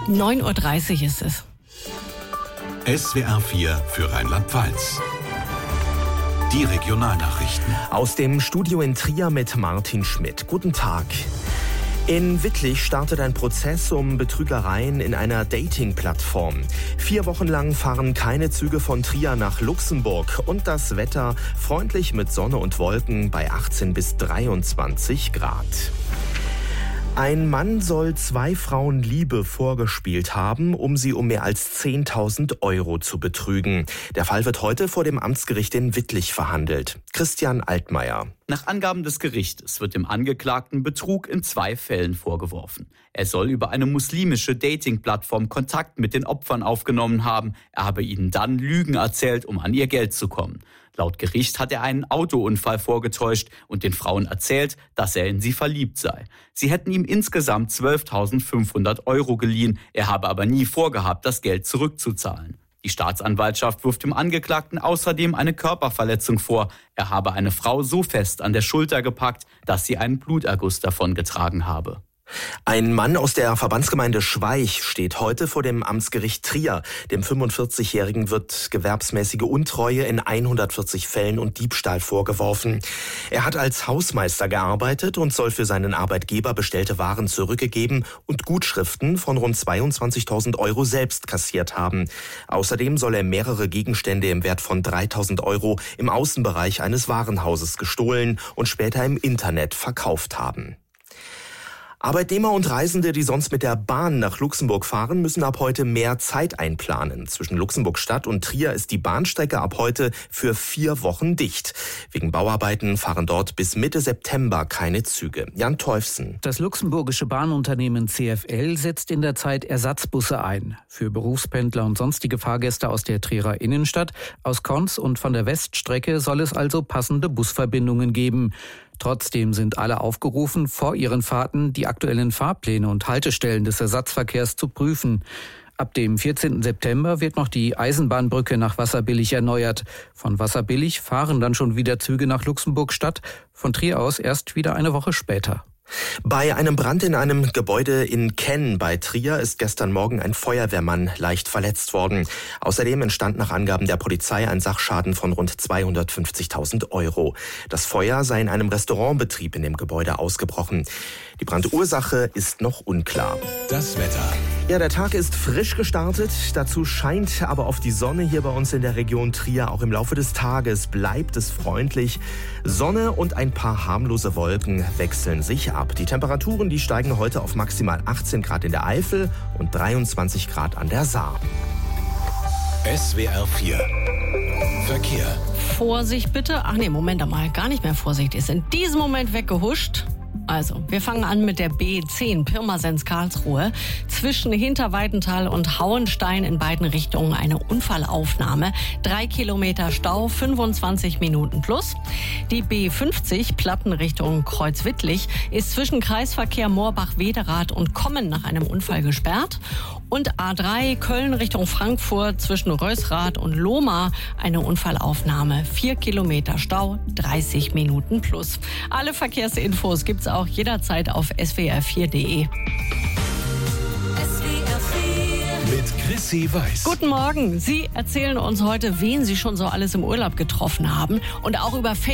9:30 Uhr ist es. SWR 4 für Rheinland-Pfalz. Die Regionalnachrichten. Aus dem Studio in Trier mit Martin Schmidt. Guten Tag. In Wittlich startet ein Prozess um Betrügereien in einer Dating-Plattform. 4 Wochen lang fahren keine Züge von Trier nach Luxemburg. Und das Wetter freundlich mit Sonne und Wolken bei 18 bis 23 Grad. Ein Mann soll 2 Frauen Liebe vorgespielt haben, um sie um mehr als 10.000 € zu betrügen. Der Fall wird heute vor dem Amtsgericht in Wittlich verhandelt. Christian Altmaier. Nach Angaben des Gerichtes wird dem Angeklagten Betrug in 2 Fällen vorgeworfen. Er soll über eine muslimische Dating-Plattform Kontakt mit den Opfern aufgenommen haben. Er habe ihnen dann Lügen erzählt, um an ihr Geld zu kommen. Laut Gericht hat er einen Autounfall vorgetäuscht und den Frauen erzählt, dass er in sie verliebt sei. Sie hätten ihm insgesamt 12.500 € geliehen. Er habe aber nie vorgehabt, das Geld zurückzuzahlen. Die Staatsanwaltschaft wirft dem Angeklagten außerdem eine Körperverletzung vor. Er habe eine Frau so fest an der Schulter gepackt, dass sie einen Bluterguss davongetragen habe. Ein Mann aus der Verbandsgemeinde Schweich steht heute vor dem Amtsgericht Trier. Dem 45-Jährigen wird gewerbsmäßige Untreue in 140 Fällen und Diebstahl vorgeworfen. Er hat als Hausmeister gearbeitet und soll für seinen Arbeitgeber bestellte Waren zurückgegeben und Gutschriften von rund 22.000 € selbst kassiert haben. Außerdem soll er mehrere Gegenstände im Wert von 3.000 € im Außenbereich eines Warenhauses gestohlen und später im Internet verkauft haben. Arbeitnehmer und Reisende, die sonst mit der Bahn nach Luxemburg fahren, müssen ab heute mehr Zeit einplanen. Zwischen Luxemburg-Stadt und Trier ist die Bahnstrecke ab heute für 4 Wochen dicht. Wegen Bauarbeiten fahren dort bis Mitte September keine Züge. Jan Teufsen. Das luxemburgische Bahnunternehmen CFL setzt in der Zeit Ersatzbusse ein. Für Berufspendler und sonstige Fahrgäste aus der Trierer Innenstadt, aus Konz und von der Weststrecke soll es also passende Busverbindungen geben. Trotzdem sind alle aufgerufen, vor ihren Fahrten die aktuellen Fahrpläne und Haltestellen des Ersatzverkehrs zu prüfen. Ab dem 14. September wird noch die Eisenbahnbrücke nach Wasserbillig erneuert. Von Wasserbillig fahren dann schon wieder Züge nach Luxemburg-Stadt, von Trier aus erst wieder eine Woche später. Bei einem Brand in einem Gebäude in Kenn bei Trier ist gestern Morgen ein Feuerwehrmann leicht verletzt worden. Außerdem entstand nach Angaben der Polizei ein Sachschaden von rund 250.000 €. Das Feuer sei in einem Restaurantbetrieb in dem Gebäude ausgebrochen. Die Brandursache ist noch unklar. Das Wetter. Ja, der Tag ist frisch gestartet. Dazu scheint aber auf die Sonne hier bei uns in der Region Trier. Auch im Laufe des Tages bleibt es freundlich. Sonne und ein paar harmlose Wolken wechseln sich ab. Die Temperaturen, die steigen heute auf maximal 18 Grad in der Eifel und 23 Grad an der Saar. SWR 4 Verkehr. Vorsicht bitte. Ach nee, Moment einmal. Gar nicht mehr Vorsicht. Ist in diesem Moment weggehuscht. Also, wir fangen an mit der B10 Pirmasens-Karlsruhe. Zwischen Hinterweidenthal und Hauenstein in beiden Richtungen eine Unfallaufnahme. 3 Kilometer Stau, 25 Minuten plus. Die B50 Platten Richtung Kreuzwittlich ist zwischen Kreisverkehr Moorbach-Wederath und Kommen nach einem Unfall gesperrt. Und A3 Köln Richtung Frankfurt zwischen Rösrath und Lohmar eine Unfallaufnahme. 4 Kilometer Stau, 30 Minuten plus. Alle Verkehrsinfos gibt's auch jederzeit auf swr4.de. Mit Chrissy Weiß. Guten Morgen. Sie erzählen uns heute, wen Sie schon so alles im Urlaub getroffen haben und auch über